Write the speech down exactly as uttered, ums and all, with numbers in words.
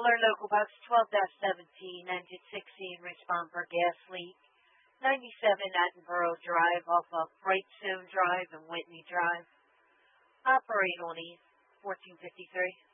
Alert Local Box twelve seventeen, engine sixteen, respond for gas leak. ninety-seven Attenborough Drive off of Brightstone Drive and Whitney Drive. Operate on East fourteen fifty-three.